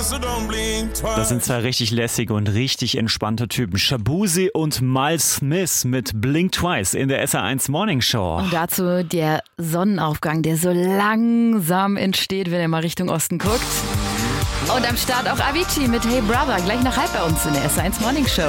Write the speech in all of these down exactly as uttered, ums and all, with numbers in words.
Das sind zwei richtig lässige und richtig entspannte Typen. Shaboozey und Miles Smith mit Blink Twice in der S R eins Morning Show. Und dazu der Sonnenaufgang, der so langsam entsteht, wenn er mal Richtung Osten guckt. Und am Start auch Avicii mit Hey Brother, gleich nach halb bei uns in der S R eins Morning Show.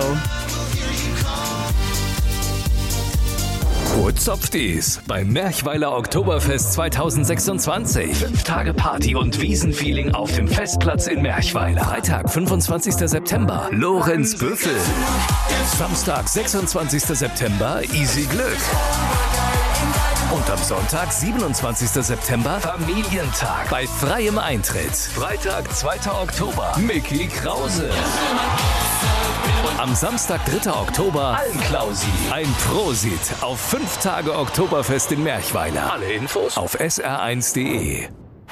Zopfdies beim Merchweiler Oktoberfest zweitausendsechsundzwanzig. Fünf Tage Party und Wiesenfeeling auf dem Festplatz in Merchweiler. Freitag, fünfundzwanzigster September, Lorenz Büffel. Samstag, sechsundzwanzigster September, Easy Glück. Und am Sonntag, siebenundzwanzigster September, Familientag bei freiem Eintritt. Freitag, zweiter Oktober, Micky Krause. Und am Samstag, dritter Oktober, Almklausi. Ein Prosit auf fünf Tage Oktoberfest in Merchweiler. Alle Infos auf S R eins punkt de.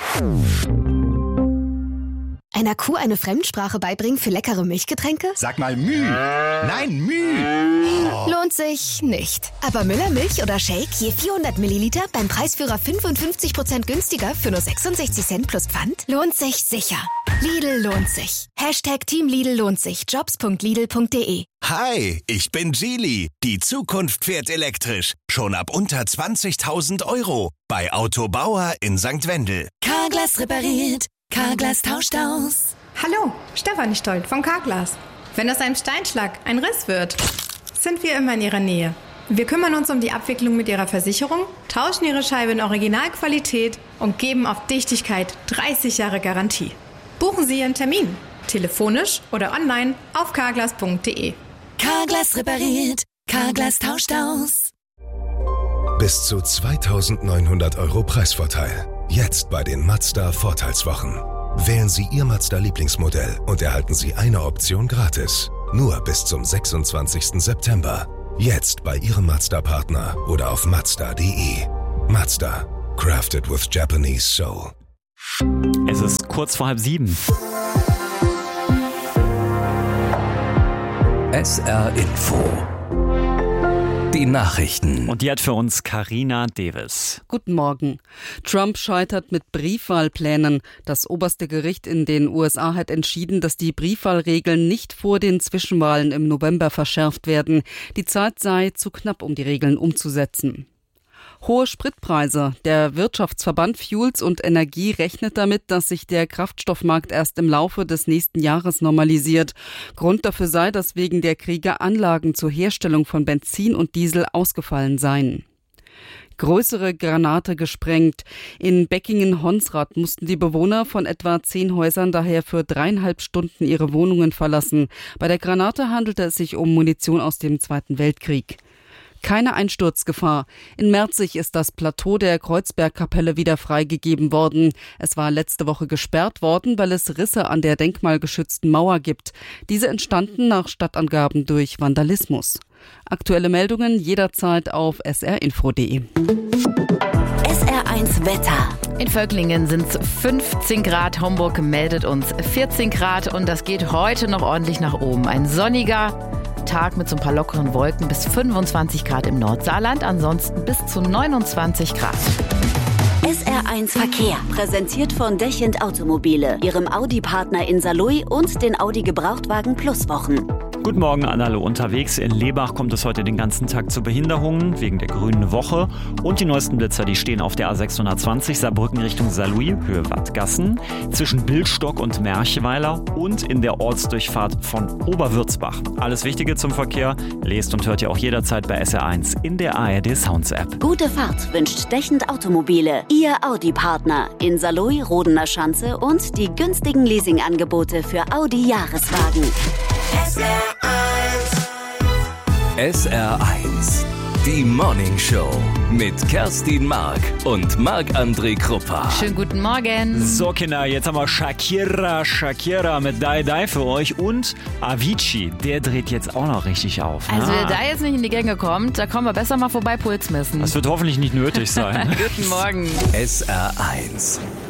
Einer Kuh eine Fremdsprache beibringen für leckere Milchgetränke? Sag mal Müh. Nein, Müh. Oh. Lohnt sich nicht. Aber Müller Milch oder Shake je vierhundert Milliliter beim Preisführer fünfundfünfzig Prozent günstiger für nur sechsundsechzig Cent plus Pfand? Lohnt sich sicher. Lidl lohnt sich. Hashtag Team Lidl lohnt sich. Jobs punkt lidl punkt de. Hi, ich bin Geely. Die Zukunft fährt elektrisch. Schon ab unter zwanzigtausend Euro. Bei Autobauer in Sankt Wendel. Carglass repariert. Carglass tauscht aus. Hallo, Stefanie Stolt von Carglass. Wenn aus einem Steinschlag ein Riss wird, sind wir immer in Ihrer Nähe. Wir kümmern uns um die Abwicklung mit Ihrer Versicherung, tauschen Ihre Scheibe in Originalqualität und geben auf Dichtigkeit dreißig Jahre Garantie. Buchen Sie Ihren Termin, telefonisch oder online auf carglass punkt de. Carglass repariert. Carglass tauscht aus. Bis zu zweitausendneunhundert Euro Preisvorteil. Jetzt bei den Mazda Vorteilswochen. Wählen Sie Ihr Mazda-Lieblingsmodell und erhalten Sie eine Option gratis. Nur bis zum sechsundzwanzigsten September. Jetzt bei Ihrem Mazda-Partner oder auf mazda punkt de. Mazda. Crafted with Japanese Soul. Es ist kurz vor halb sieben. S R Info. Die Nachrichten. Und die hat für uns Carina Davis. Guten Morgen. Trump scheitert mit Briefwahlplänen. Das oberste Gericht in den U S A hat entschieden, dass die Briefwahlregeln nicht vor den Zwischenwahlen im November verschärft werden. Die Zeit sei zu knapp, um die Regeln umzusetzen. Hohe Spritpreise. Der Wirtschaftsverband Fuels und Energie rechnet damit, dass sich der Kraftstoffmarkt erst im Laufe des nächsten Jahres normalisiert. Grund dafür sei, dass wegen der Kriege Anlagen zur Herstellung von Benzin und Diesel ausgefallen seien. Größere Granate gesprengt. In Beckingen-Honsrad mussten die Bewohner von etwa zehn Häusern daher für dreieinhalb Stunden ihre Wohnungen verlassen. Bei der Granate handelte es sich um Munition aus dem Zweiten Weltkrieg. Keine Einsturzgefahr. In Merzig ist das Plateau der Kreuzbergkapelle wieder freigegeben worden. Es war letzte Woche gesperrt worden, weil es Risse an der denkmalgeschützten Mauer gibt. Diese entstanden nach Stadtangaben durch Vandalismus. Aktuelle Meldungen jederzeit auf s r info punkt de. S R eins Wetter. In Völklingen sind es fünfzehn Grad, Homburg meldet uns vierzehn Grad und das geht heute noch ordentlich nach oben. Ein sonniger Tag mit so ein paar lockeren Wolken, bis fünfundzwanzig Grad im Nordsaarland, ansonsten bis zu neunundzwanzig Grad. S R eins Verkehr, präsentiert von Dechend Automobile, Ihrem Audi-Partner in Saarlouis und den Audi Gebrauchtwagen Plus Wochen. Guten Morgen an alle unterwegs. In Lebach kommt es heute den ganzen Tag zu Behinderungen wegen der grünen Woche. Und die neuesten Blitzer, die stehen auf der A sechshundertzwanzig Saarbrücken Richtung Saarlouis, Höhe Wattgassen, zwischen Bildstock und Merchweiler und in der Ortsdurchfahrt von Oberwürzbach. Alles Wichtige zum Verkehr lest und hört ihr auch jederzeit bei S R eins in der A R D Sounds App. Gute Fahrt wünscht Dechend Automobile, Ihr Audi-Partner in Saarlouis, Rodener Schanze und die günstigen Leasingangebote für Audi-Jahreswagen. S R eins. S R eins. Die Morning Show mit Kerstin Mark und Marc-André Kruppa. Schönen guten Morgen. So Kinder, jetzt haben wir Shakira, Shakira mit Die Die für euch und Avicii, der dreht jetzt auch noch richtig auf. Also ah. wer da jetzt nicht in die Gänge kommt, da kommen wir besser mal vorbei Puls messen. Das wird hoffentlich nicht nötig sein. Guten Morgen. S R eins.